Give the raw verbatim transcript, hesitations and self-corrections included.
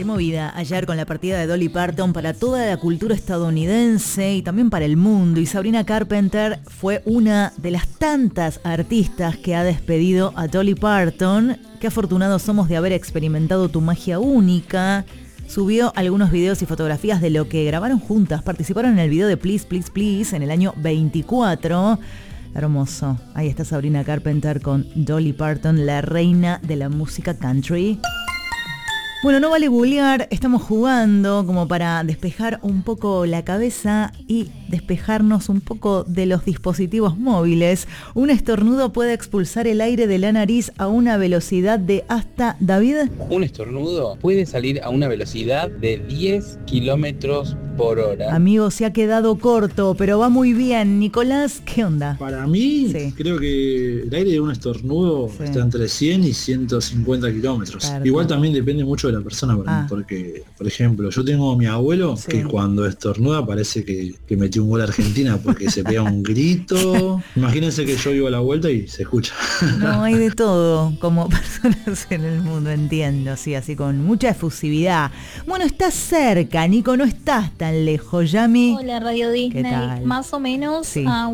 movida ayer con la partida de Dolly Parton para toda la cultura estadounidense y también para el mundo. Y Sabrina Carpenter fue una de las tantas artistas que ha despedido a Dolly Parton. Qué afortunados somos de haber experimentado tu magia única. Subió algunos videos y fotografías de lo que grabaron juntas. Participaron en el video de Please, Please, Please en el año veinticuatro. Hermoso. Ahí está Sabrina Carpenter con Dolly Parton, la reina de la música country. Bueno, no vale bullear, estamos jugando como para despejar un poco la cabeza y despejarnos un poco de los dispositivos móviles. Un estornudo puede expulsar el aire de la nariz a una velocidad de hasta, David. Un estornudo puede salir a una velocidad de diez kilómetros por hora. Amigo, se ha quedado corto, pero va muy bien. Nicolás, ¿qué onda? Para mí, Sí. creo que el aire de un estornudo Sí. está entre cien y ciento cincuenta kilómetros. Claro. Igual también depende mucho de la persona, Ah. porque, por ejemplo, yo tengo a mi abuelo Sí. que cuando estornuda parece que, que metió un gol a Argentina porque se pega un grito. Imagínense que yo vivo a la vuelta y se escucha. No, hay de todo, como personas en el mundo, entiendo, sí, así con mucha efusividad. Bueno, estás cerca, Nico, no estás tan lejos, Yami. Hola Radio Disney, tal? más o menos Sí. a